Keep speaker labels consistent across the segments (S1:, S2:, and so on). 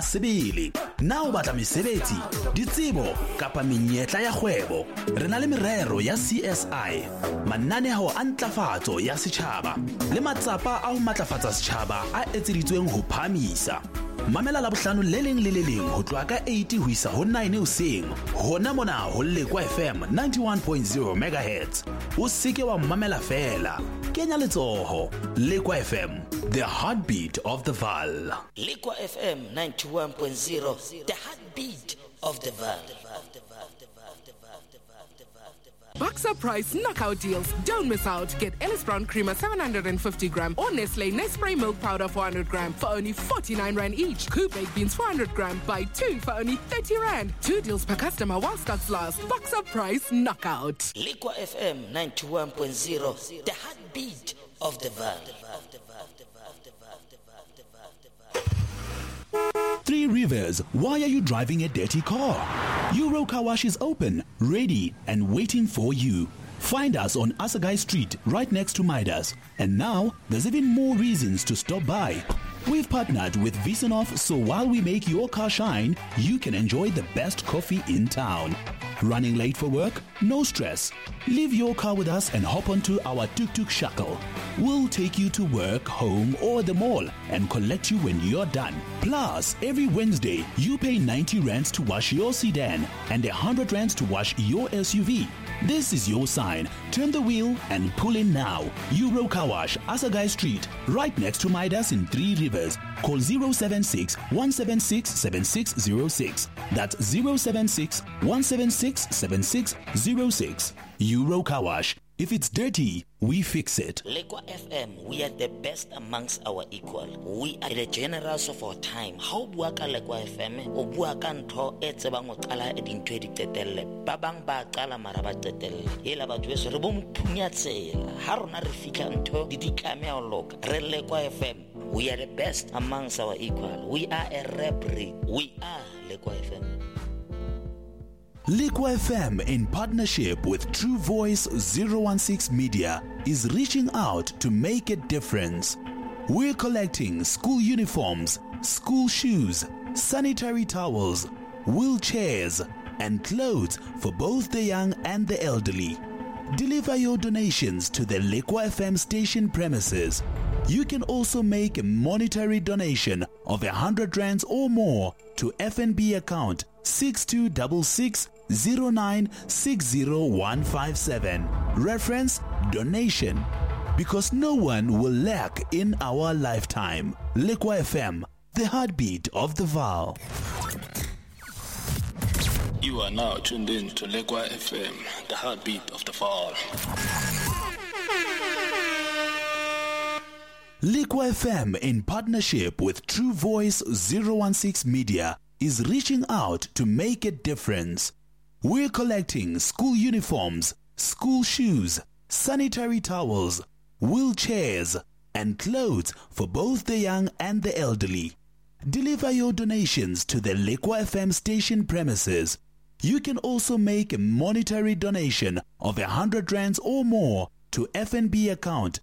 S1: sebele. Na o batla mesebetsi, ditsebo kapa menyetla ya kgwebo. Re na le merero ya CSI, mananeo a ntlafatso ya setjhaba le matsapa a ho matlafatsa setjhaba a etseditsweng ho phamisa. Mamela Labohlano le leng le le leng ho tloha ka 8 ho isa ho 9 hoseng hona mona ho Lekwa FM 91.0 MHz. O seke wa mamela fela, kenya letsoho. Lekwa FM, the heartbeat of the Vaal.
S2: Lekwa FM 91.0, the heartbeat of the Vaal.
S3: Boxer Price knockout deals. Don't miss out. Get Ellis Brown Creamer 750 gram or Nestle Nespray Milk Powder 400 gram for only 49 Rand each. Coop Baked Beans 400 gram. Buy 2 for only 30 Rand. 2 deals per customer while stocks last. Boxer Price knockout.
S2: Lekwa FM 91.0, the heartbeat of the Vaal.
S1: Three Rivers, why are you driving a dirty car? Euro Car Wash is open, ready, and waiting for you. Find us on Asagai Street, right next to Midas. And now, there's even more reasons to stop by. We've partnered with Visanov, so while we make your car shine, you can enjoy the best coffee in town. Running late for work? No stress. Leave your car with us and hop onto our tuk-tuk shuttle. We'll take you to work, home, or the mall and collect you when you're done. Plus, every Wednesday, you pay 90 rands to wash your sedan and 100 rands to wash your SUV. This is your sign. Turn the wheel and pull in now. Euro Car Wash, Asagai Street, right next to Midas in Three Rivers. Call 076 176 7606. That's 076 176 7606. Euro Car Wash. If it's dirty, we fix it.
S2: Lekwa FM, we are the best amongst our equal. We are the generals of our time. How bua ka Lekwa FM? O bua ka ntho e tsebang o qala e dintho di tetelle. Ba bang ba qala mara ba tetelle. Ela ba tshwe re bo mphunya tsela. Ha rona re fitla ntho di ditlame a loka. Re Lekwa FM. We are the best amongst our equal. We are a rap breed. We are Lekwa FM.
S1: Lekwa FM, in partnership with True Voice 016 Media, is reaching out to make a difference. We're collecting school uniforms, school shoes, sanitary towels, wheelchairs, and clothes for both the young and the elderly. Deliver your donations to the Lekwa FM station premises. You can also make a monetary donation of 100 rands or more to FNB account 626609606157. Reference donation. Because no one will lack in our lifetime. Lekwa FM, the heartbeat of the Vaal.
S4: You are now tuned in to Lekwa FM, the heartbeat of the Vaal.
S1: Lekwa FM, in partnership with True Voice 016 Media, is reaching out to make a difference. We're collecting school uniforms, school shoes, sanitary towels, wheelchairs, and clothes for both the young and the elderly. Deliver your donations to the Lekwa FM station premises. You can also make a monetary donation of 100 rands or more to FNB account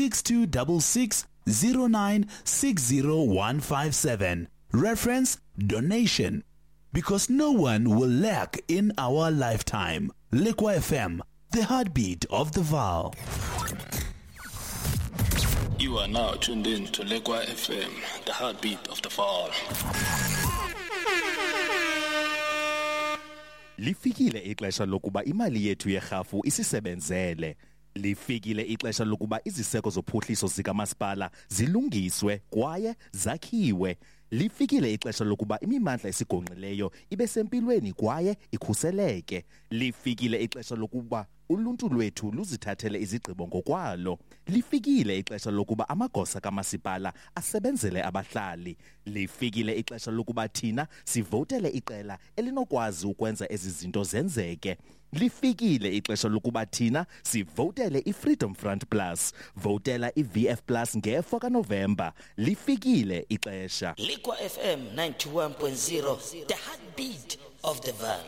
S1: 626609606157. Reference donation. Because no one will lack in our lifetime. Lekwa FM, the heartbeat of the Vaal.
S4: You are now tuned in to Lekwa FM, the heartbeat of the Vaal.
S5: Lifikile ixesha lokuba imali yethu yerhafu isisebenzele. Lifikile ixesha lokuba iziseko zophuhliso zikamasipala zilungiswe kwaye zakhiwe. Lifikile ixesha lokuba imimandla esigongqileyo ibe sempilweni kwaye ikhuseleke. Lifikile ixesha lokuba uluntu lwethu luzithathele izigqibo ngokwalo. Lifikile ixesha lokuba amagosa kamasipala asebenzele abahlali. Lifikile ixesha lokuba thina sivotele iqela elinokwazi ukwenza ezi zinto zenzeke. Lifikile ixesha lokuba thina sivotele iFreedom Front Plus, votela iVF Plus nge-4 kaNovemba. Lifikile ixesha.
S2: Lekwa FM 91.0, the heartbeat of the Vaal.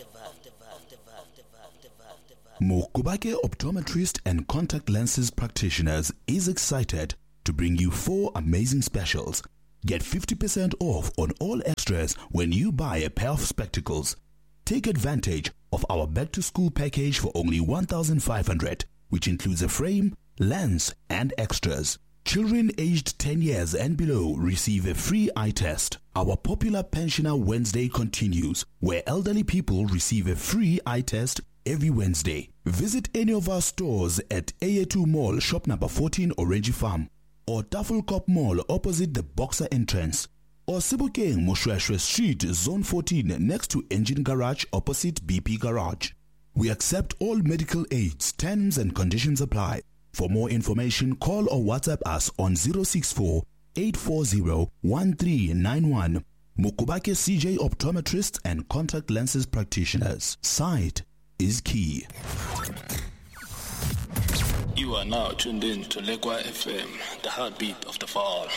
S1: Mokubake Optometrist and Contact Lenses Practitioners is excited to bring you 4 amazing specials. Get 50% off on all extras when you buy a pair of spectacles. Take advantage of our back-to-school package for only 1,500, which includes a frame, lens, and extras. Children aged 10 years and below receive a free eye test. Our popular Pensioner Wednesday continues, where elderly people receive a free eye test every Wednesday. Visit any of our stores at AA2 Mall, shop number 14, Orange Farm, or Tafelkop Mall opposite the Boxer entrance, or Sebokeng Moshweshwe Street, Zone 14, next to Engine Garage opposite BP Garage. We accept all medical aids. Terms and conditions apply. For more information, call or WhatsApp us on 064 840 1391. Mukubake CJ Optometrists and Contact Lenses Practitioners. Sight is key.
S4: You are now tuned in to Lekwa FM, the heartbeat of the fall.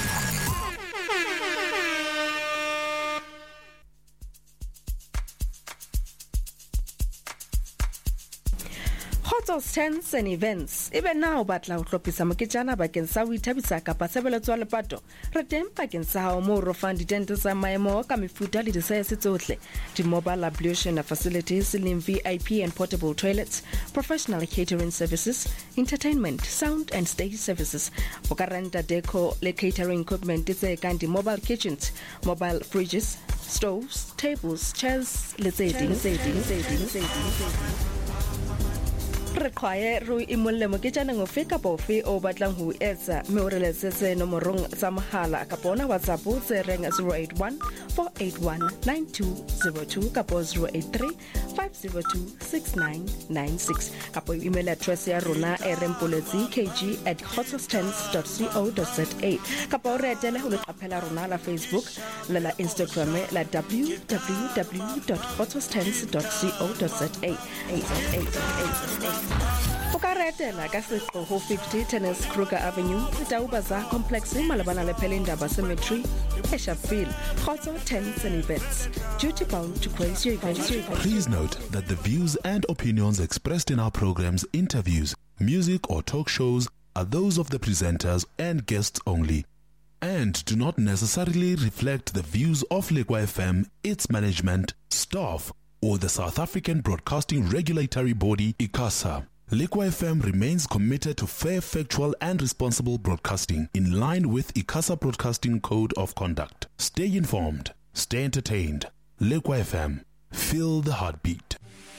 S6: Hotels, tents and events. Even now, batla ho hlophisa moketjana bakeng sa ho ithabisa kapa tshebeletso ya lepato. Re teng bakeng sa hao moo ro fang ditente tsa maemo ka mefuta le disaese tsohle. Di-mobile ablution facilities, VIP and portable toilets, professional catering services, entertainment, sound and stage services. O ka renta deco le catering equipment tse kang di-mobile kitchens, mobile fridges, stoves, tables, chairs, le tse ding. Re kwae ro imolle moketjana ngofe kapa ofe o batlang ho etsa mme o re letsetse nomorong tsa mohala kapa ona WhatsApp tse reng 081 481 9202 kapa 083 502 6996 kapa email address ya rona rempolezi@hotels10s.co.za kapa o re etele ho leqaphela rona la Facebook le la Instagram la www.hotels10s.co.za. O ka retela ka setlo ho 50 Tennis Kruger Avenue, Taubaza Complex, malabana le Pelindaba Cemetery, Eshaville, Khotso Tents and Events. Duty bound to praise your events.
S1: Please note that the views and opinions expressed in our programs, interviews, music or talk shows are those of the presenters and guests only, and do not necessarily reflect the views of Lekwa FM, its management, staff, or the South African Broadcasting Regulatory Body, ICASA. Lekwa FM remains committed to fair, factual and responsible broadcasting in line with ICASA Broadcasting Code of Conduct. Stay informed, stay entertained. Lekwa FM, feel the heartbeat.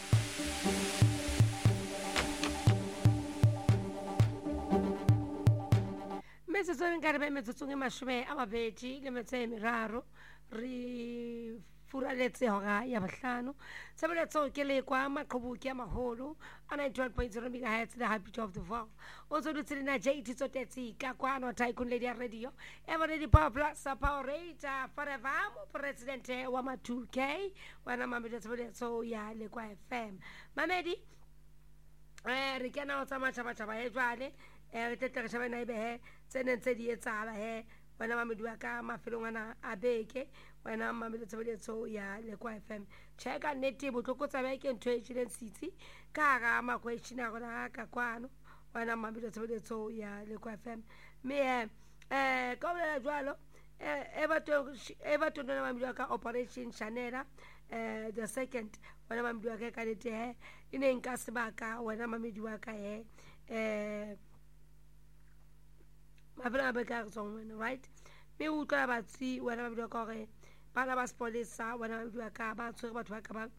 S7: Metsotso nka re be metsotso e mashome a mabedi le metso e meraro re furaletse hora ya bohlano tshebeletso ke Lekwa maqhubuki a maholo a 91.0 MHz the heartbeat of the fall. Also dutse na JT Tsotetsi ka kwano Tycoon Lady Radio Everready Power Plus Power Rate forever president wa ma 2K wana mamedi tshebeletso ya Lekwa FM mamedi re kena o tsama chaba e jwale re tetla shaba na ibe tsene tse di etsala wana mamedi wa ka mafelong ana a beke wana mamedi tshebeletso ya Lekwa FM cheka neti botloko tsa beke ntho e tshileng sitsi ka ga ma question a gona ka kwano wana mamedi tshebeletso ya Lekwa FM me ka bolela jwalo Everton na mamedi wa ka Operation Shanela the second wana mamedi wa ka nete ine nka sebaka wana mamedi wa ka mafela ba ka tsong right me o tla ba tsi wana mamedi wa ka re bana ba spolisa wana mamedi wa ka ba tshwere batho ba ka ba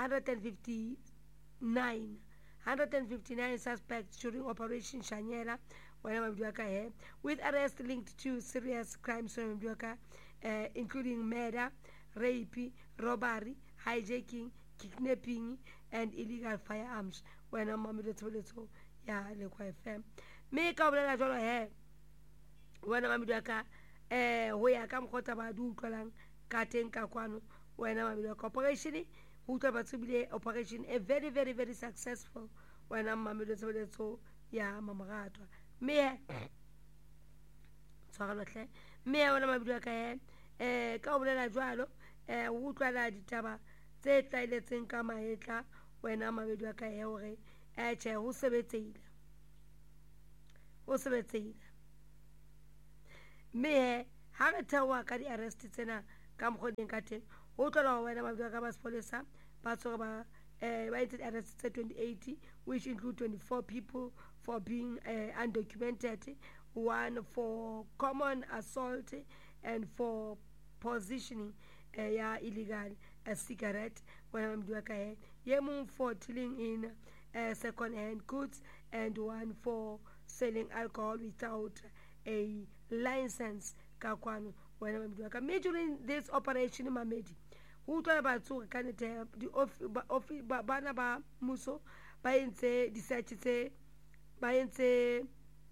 S7: 159 suspects during Operation Shanyela wana mamedi wa ka with arrest linked to serious crimes wana mamedi wa ka including murder, rape, robbery, hijacking, kidnapping and illegal firearms wana mamedi tshebeletso ya Lekwa FM me ka bolela jalo wana mamedi wa ka ho ya ka mkhota ba du utlwalang ka teng ka kwano wana mamedi wa ka operation ho utlwa ba tsebile operation a very very very successful wana mamedi tshebeletso ya mamagatwa me tswagalo hle me wana mamedi wa ka ka bolela jwalo ho utlwala ditaba tse tlailetseng ka maetla wana mamedi wa ka hore che ho sebetseile me ha re theoa ka di-arrest tsena ka mokgoding ka teng ho tlola ho wena mabidi ka masepolesa ba tshwere ba entered arrests 2080, which include 24 people for being undocumented, 1 for common assault, and for positioning illegal a cigarette when I'm doing a yemung for tilling in second-hand goods, and 1 for selling alcohol without a license. When I'm doing majoring this operation, Mamedi. Who told about so can it the bana ba muso ba ntse di search tse ba ntse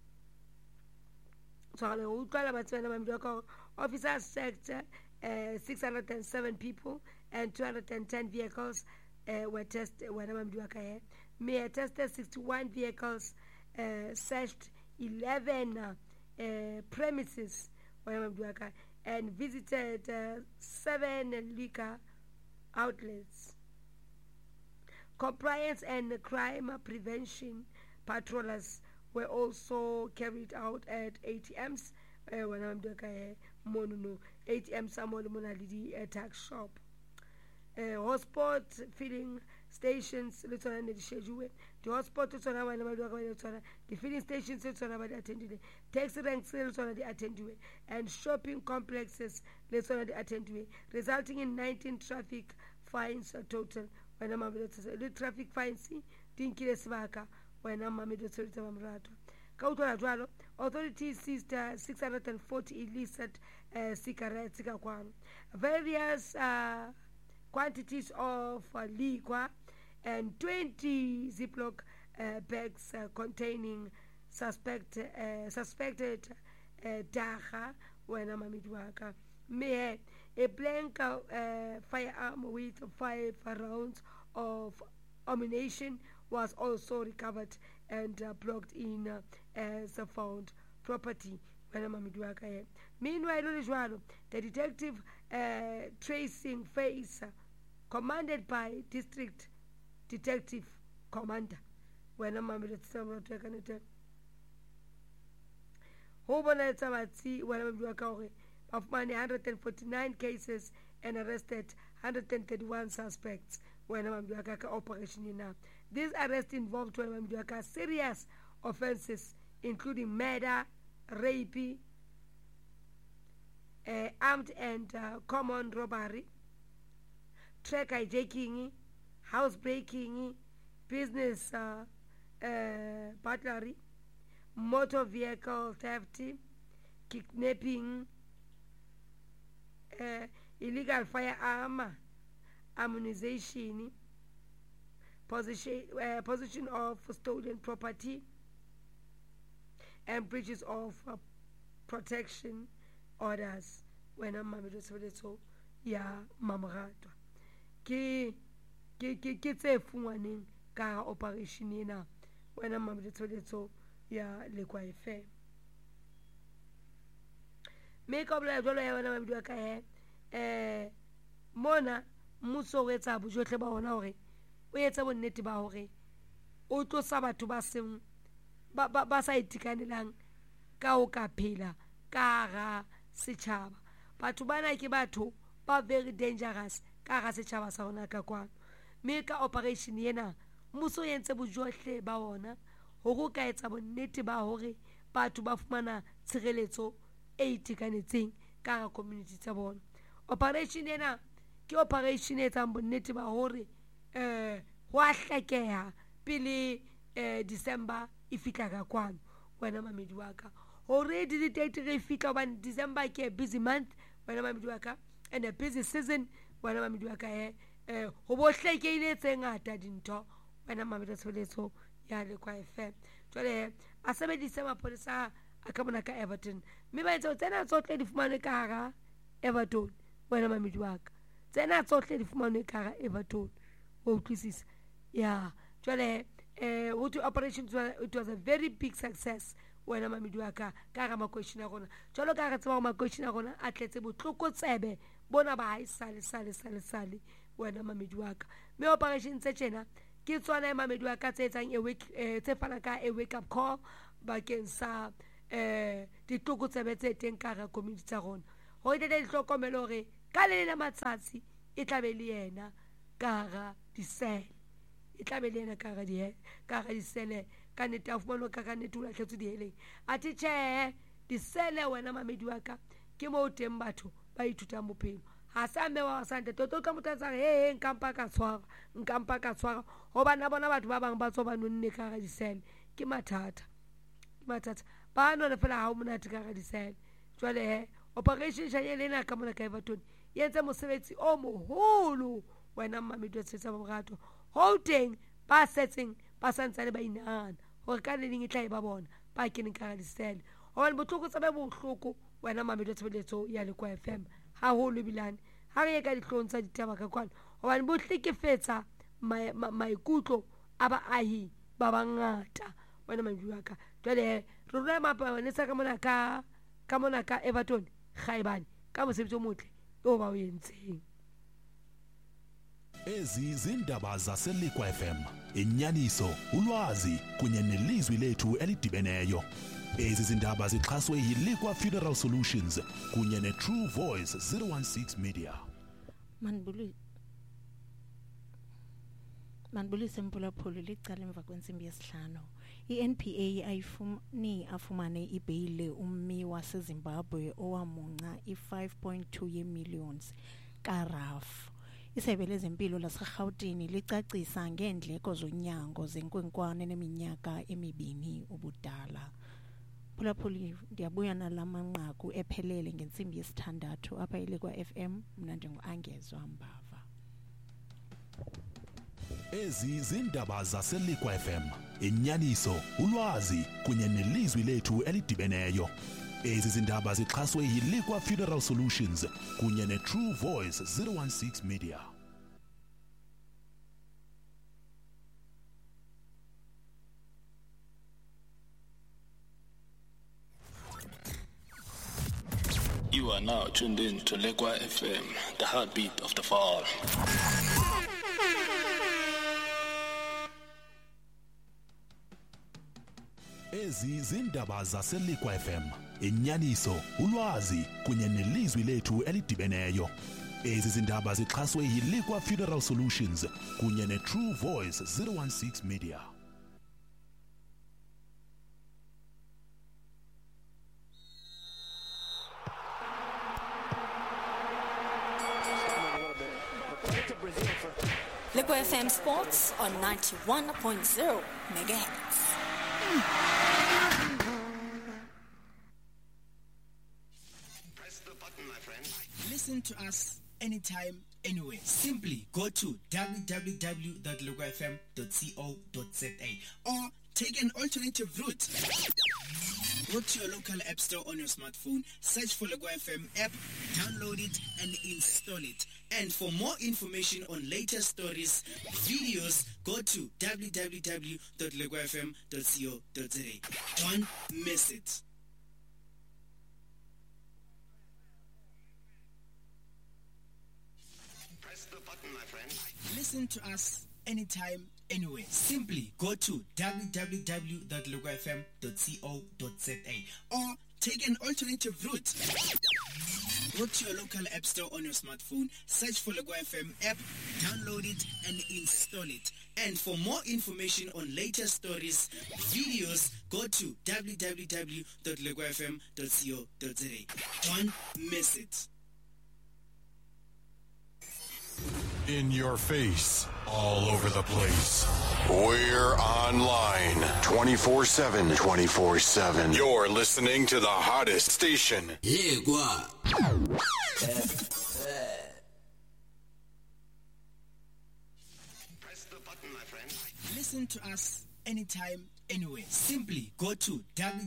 S7: so who told about when I'm officers checked 607 people and 210 vehicles were tested when I'm doing me tested 61 vehicles, searched 11 premises when I'm doing and visited 7 liquor outlets. Compliance and crime prevention patrollers were also carried out at ATMs when I'm doing mono ATM Samuel Monalidi tax shop. Hotspot filling stations, the hotspot the filling stations attended, taxi ranks attended, and shopping complexes attended, resulting in 19 traffic fines total. When I'm the traffic fines, when I'm authorities seized 640 illicit cigarettes, various quantities of liquor, and 20 Ziploc bags containing suspected dacha when I'm amidwaka. A blank firearm with 5 rounds of ammunition was also recovered and blocked in as found property. Meanwhile, the detective tracing phase commanded by District Detective Commander when I'm of money 149 cases and arrested 131 suspects when I'm operation now. These arrests involved serious offenses including murder, rape, armed and common robbery, truck hijacking, housebreaking, business burglary, motor vehicle theft, kidnapping, illegal firearm, ammunition, possession of stolen property, and breaches of protection orders. When I'm so ya mamratwa ke tse fumaneng ka operation ena when I'm so ya lekwa efe make up la jolo ya bana ba bidwa ka mona mmuso o etsa bojohle ba hona hore o etsa bonnete ba hore o tlosa batho ba seng ba sa itikanelang ka o ka phela ka ga setšhaba. Batho bana ke batho ba very dangerous ka ga setšhaba sa rona ka kwano. Mme ka operation yena mmuso o entse bojohle ba ona hore ka etsa bonnete ba hore batho ba fumana tshireletso e itikanetseng ka ga community tsa bona. Operation yena ke operation e tsang bonnete ba hore ho a hlekeha pele December e fitla ka kwano wena mamedi wa ka. Already the date re fitla ba December ke busy month wena mamedi wa ka, and a busy season wena mamedi wa ka ho bo hlekeile tse ngata dintho wena mamedi tsoletso ya le kwa FM. Jole a sebedisa mapolesa a ka bona ka Everton mme ba etsa tsena tsohle di fumane ka hara Everton wena mamedi wa ka. Tsena tsohle di fumane ka hara Everton o utlwisisa ya jole what operation it was a very big success when I'm ka ga ma question a gona jalo ka ga tseba ma question a gona a tletse botloko tsebe bona ba ha sale when I'm me operation tse tjena ke tswana mamedi wa ka tse etsang tse fana ka a wake up call bakeng sa ditloko tsebe tse teng ka ga community tsa gona go tle le tlhokomelo gore ka le le matsatsi e tlabe le yena ka ga disele e tlabe le yena ka ga disele ka nnete a fumano ka nnete o latlhetswe diheleng a te tšhee disele wena mamedi wa ka ke mo teng batho ba ithutang bophelo ga sa mme wa sante toto ka motho a tsare he nkampa ka tshwara go bana bona batho ba bangwe ba tswa ba nonne ka ga disele ke mathata ba no le fela ga o monate ka ga disele jwale he operation shanye le ena ka mona ka Everton e entse mosebetsi o moholo wena mamedi wa tshetsa ba morato go teng ba setseng ba santsane ba inagana gore ka le ding e tla e ba bona ba keneng ka ga disele gobane botlhoko tsabe botlhoko wena mamedi wa tshebeletso ya Lekwa FM ha holo bilane ha re ye ka ditlhong tsa ditaba ka kwana gobane bo hlekefetsa maikutlo a baahi ba bangata wena mamedi wa ka jwale re rona mapanesa ka mona ka Everton khaibane ka mosebetsi o motle o ba o yentseng.
S1: Ezi zindaba zaseLekwa FM, inyaniso, ulwazi kunye nelizwi lethu elidibeneyo. Ezi zindaba zixhaswe yiLekwa Funeral Solutions kunye neTrue Voice 016 Media.
S8: Manbulise Mpulaphulu licala emva kwensimbi yesihlanu. I-NPA afumane ibheyile ummi waseZimbabwe owamunca i-5.2 ye-millions karaf. Isebe lezempilo laseGauteng licacisa ngeendleko zonyango zenkwenkwane neminyaka emibini ubudala. Phulaphuli ndiyabuya nalamanqaku ephelele ngensimbi yesithandathu apha iLekwa FM mna ndinguAngezwa Mbava.
S1: Ezi zindaba zaseLekwa FM, inyaniso, ulwazi kunye nelizwi lethu elidibeneyo. Ezi zindaba zixhaswe yiLekwa Funeral Solutions kunye neTrue Voice 016 Media.
S4: You are now tuned in to Lekwa FM, the heartbeat of the fall.
S1: Ezi zindaba zaseLekwa FM, inyaniso, ulwazi kunye nelizwi lethu elidibeneyo. Ezi zindaba zixhaswe yiLekwa Funeral Solutions kunye neTrue Voice 016 Media.
S9: Lekwa FM Sports on 91.0 megahertz.
S10: Press the button, my friend. Listen to us anytime, anywhere. Simply go to www.lekwafm.co.za or take an alternative route. Go to your local app store on your smartphone, search for Lekwa FM app, download it and install it. And for more information on latest stories, videos, go to www.lekwafm.co.za. Don't miss it. Press the button, my friend. Listen to us anytime, anywhere. Simply go to www.lekwafm.co.za or take an alternative route. Go to your local app store on your smartphone, search for Lekwa FM app, download it and install it. And for more information on latest stories, videos, go to www.lekwafm.co.za. Don't miss it.
S11: In your face, all over the place. We're online 24/7. 24/7. You're listening to the hottest station.
S10: Lekwa. Press the button, my friend. Listen to us anytime, anywhere. Simply go to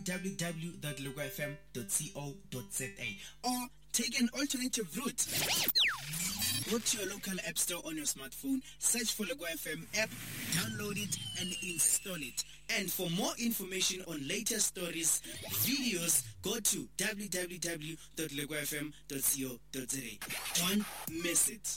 S10: www.lekwafm.co.za or take an alternative route. Go to your local app store on your smartphone, search for Lekwa FM app, download it and install it. And for more information on latest stories, videos, go to www.lekwafm.co.za. Don't miss it.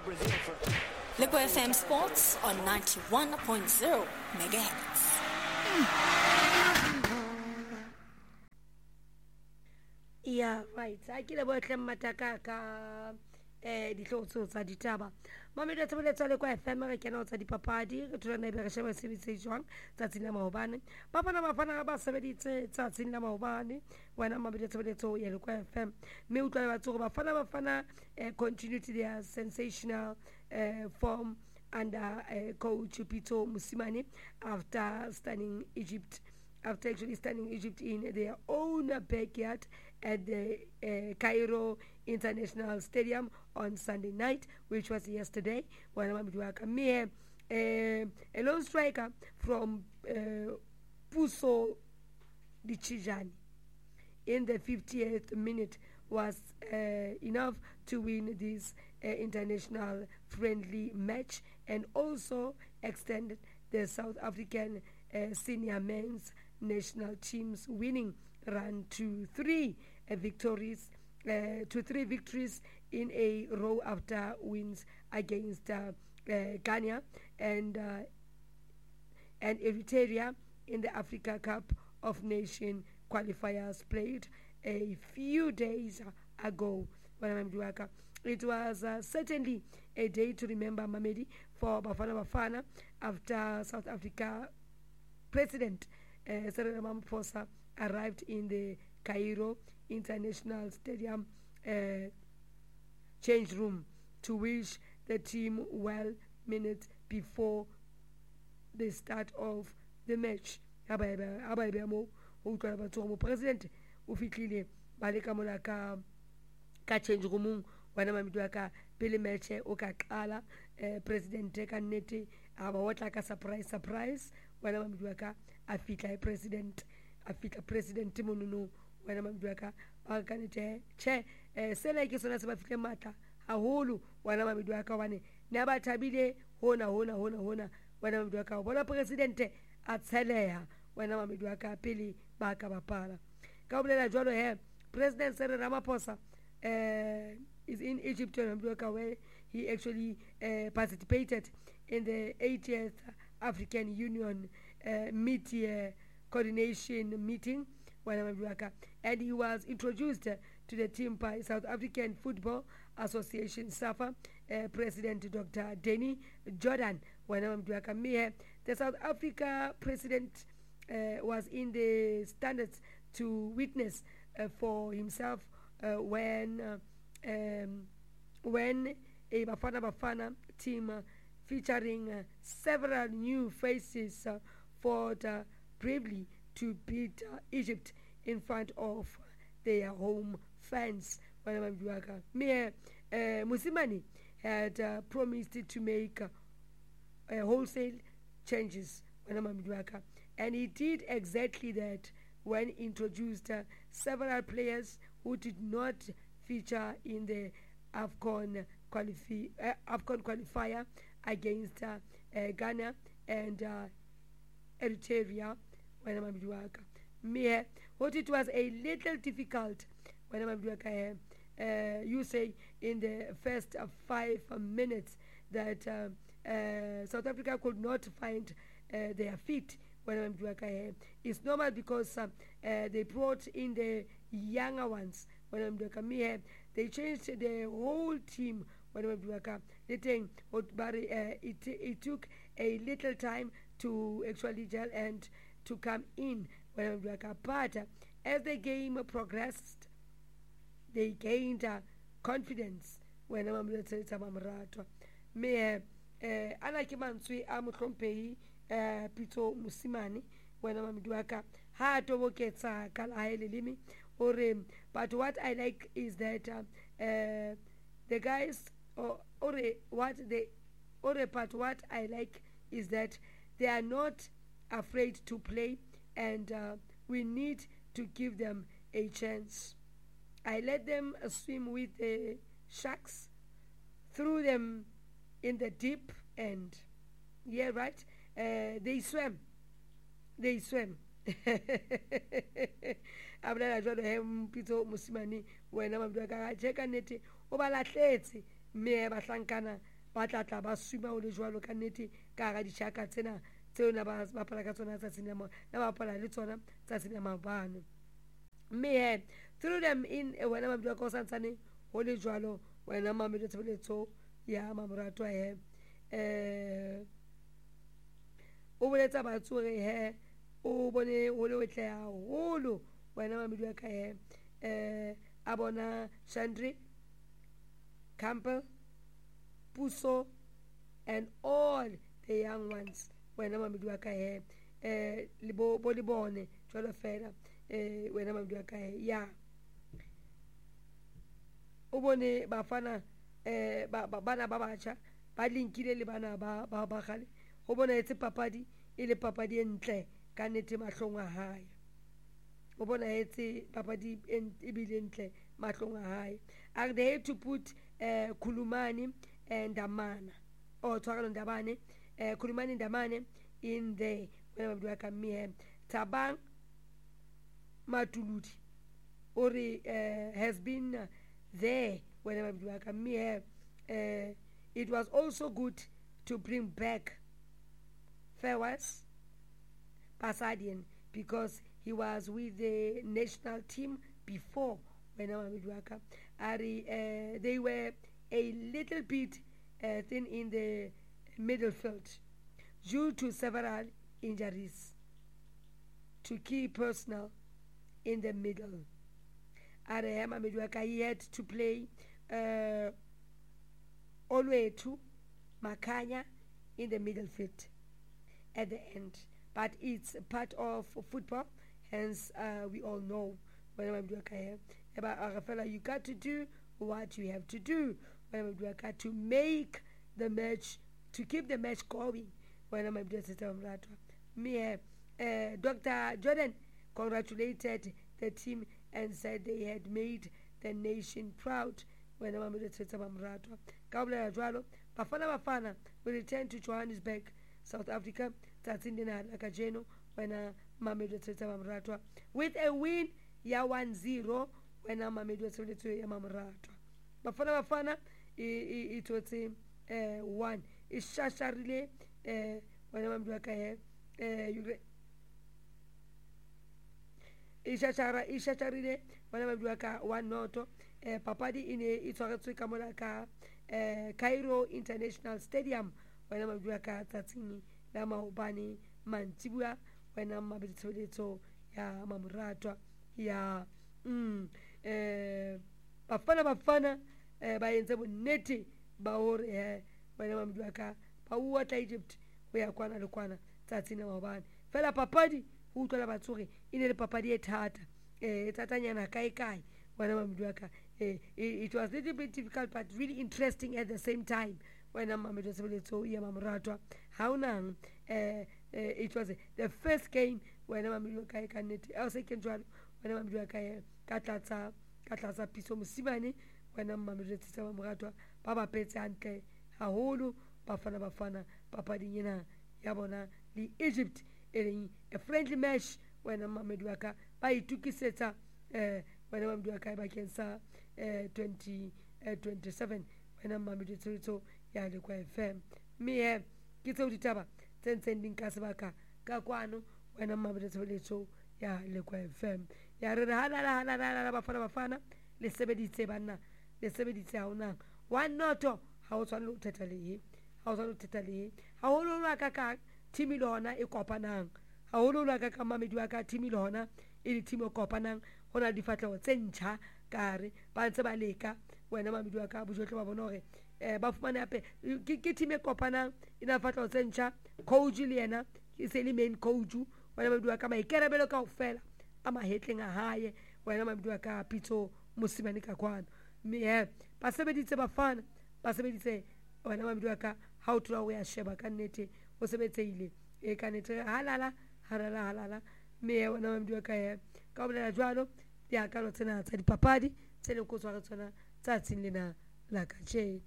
S9: Lekwa FM Sports on 91.0 megahertz.
S7: Yeah, right. I get about them mataka ditlotso tsa ditaba mamedi a tshebeletso le kwa FM re kena o tsa dipapadi re thula naebe re sheba sebedise jwang tsatsing la maobane Bafana Bafana ba sebeditse tsatsing la maobane wena mamedi a tshebeletso ya le kwa FM mme utlwa ba tsoro Bafana Bafana continue to their sensational form under coach Pitso Mosimane after actually stunning Egypt in their own backyard at the Cairo International Stadium on Sunday night, which was yesterday. When a lone striker from Puso Dichijani in the 50th minute was enough to win this international friendly match and also extended the South African senior men's national team's winning run to three victories in a row after wins against Ghana and Eritrea in the Africa Cup of Nations qualifiers played a few days ago. It was certainly a day to remember, Mamedi, for Bafana Bafana after South Africa President Cyril Ramaphosa arrived in the Cairo International Stadium change room to wish the team well minutes before the start of the match. President ufitlile baleka mona ka change room wana mamedi ka pele match o ka qala president ka nnete aba wotla ka surprise wana mamedi ka a fitla president monono wana mamedi ka ba ka nete che sele ke sona se ba fitle matla haholo wana mamedi ka wane ne ba thabile hona wana mamedi ka bona president a tsheleha wana mamedi ka pele ba ka bapala ka bolela jwalo he President Cyril Ramaphosa is in Egypt where he actually participated in the 80th African Union mid-year coordination meeting and he was introduced to the team by South African Football Association SAFA President Dr. Denny Jordan. The South Africa president was in the standards to witness for himself when a Bafana team featuring several new faces fought bravely to beat Egypt in front of their home fans. Mosimane had promised to make wholesale changes, and he did exactly that when introduced several players who did not feature in the AFCON qualifier against Ghana and Eritrea. What it was a little difficult you say in the first 5 minutes that South Africa could not find their feet. It's normal because they brought in the younger ones. They changed the whole team. It took a little time to actually gel and to come in. But as the game progressed, they gained confidence. Pitso Mosimane when mamedi ha toboketsa ka la lelimi but what I like is that the guys what I like is that they are not afraid to play and we need to give them a chance. I let them swim with the sharks, threw them in the deep end. Yeah, right. They swam. Abla jwalo he Pitso Mosimane wena mamedi ka cheka nete o ba lahletse me ba hlankana ba tlatla ba swima o le jwalo ka nete ka ga ditshaka tsena tseo na ba bapala ka tsona tsatsing la mo na ba bapala le tsona tsatsing la maobane mme through them in wena mamedu wa ka o santsane ho le jwalo wena mamedu tshebeletso ya Mamoratwa o boletsa batsore o bone ho le wetle haholo wena mamedu wa ka a bona Chandri Campbell Puso and all the young ones wena mamedu wa ka le bo le bone jwalo fela wena mamedu wa ka ya o bone bafana bana ba batjha ba linkile le bana ba gale go bona etse papadi e le papadi entle ka nete mahlong a hae o bona etse papadi e bile entle mahlong a hae are they to put Khulumani and Ndamane or Tshwarelo Ndabane Khulumani Ndamane in there wena mamedu wa ka mme Thabang Matuludi ori has been there when it was also good to bring back Fairwas Pasadian because he was with the national team before when they were a little bit thin in the middle field due to several injuries to key personnel in the middle. He had to play Olwetu Makanya in the middle field at the end, but it's part of football, hence we all know you got to do what you have to do to make the match, to keep the match going. Dr. Jordan congratulated the team and said they had made the nation proud when Bafana will return to Johannesburg, South Africa, with a win ya 1-0 when Bafana it was 1 ishasharile when Ishacharile wana maduaka 1-0 papadi ine itshwaretswe ka mola ka Cairo International Stadium wana maduaka tsatsing la maobane mantsibua wana mabetsoletso ya Mamoratwa ya bafana ba entse bonnete ba hore wana maduaka ba uwa tla Egypt ho ya kwana le kwana tsatsing la maobane fela papadi ho tlola batsore ine le papadi e thata tatanyana kai wana mamedu wa ka it was a little bit difficult but really interesting at the same time wana mamedu sebeletso ya Mamoratwa haunang it was the first game wana mamedu wa ka nete a second jwalo wana mamedu wa ka tlatsa Piso Mosimane wana mamedu tsa Mamoratwa ba bapetse hantle haholo bafana papadi nyena ya bona le Egypt a friendly match when mamedu wa ka ba itukisetsa when mamedu wa ka ba kensa 2027 when mamedu tsetso ya le kwa FM me ke tso ditaba tsending ka sebaka ka kwano when mamedu tsetso ya le kwa FM ya re hala bafana le sebeditse banna le sebeditse haona 1-0 ha o tshwana lo tetalehe ha o lo la ka timi lona e kopanang ha o lo la ka mamedu wa ka timi lona e le timi o kopanang hona difatlego tse ntjha kare ba ntse ba leka wena mamedu wa ka bojotle ba bona hore ba fumane ape ke timi e kopanang ina fatlego tse ntjha coach le yena ke se le main coach wena mamedu wa ka ba ikerebelo ka ofela a mahetleng a hae wena mamedu wa ka Pitso Mosimane ka kwana me ba sebeditse bafana ba sebeditse wena mamedu wa ka ha o tloa o ya sheba ka nnete o sebetseile e ka nnete halala me wena mamedu wa ka ka bolela jwalo ya ka lo tsena tsa dipapadi tse le go tswa tsona tsa tsinlena la ka tshela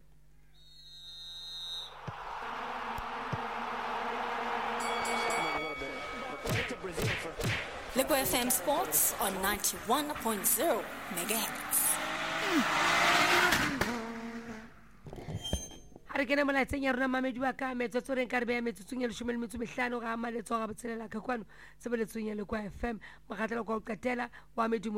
S9: Lipo FM Sports on 91.0 megahertz.
S7: re kene molaetseng ya rona mamedi wa ka metsotso re nka re beya metsotsong ya 15 ga maletso ga botshelela ka kwano sebeletsong ya le kwa FM makgatlela kwa o qetela wa medumo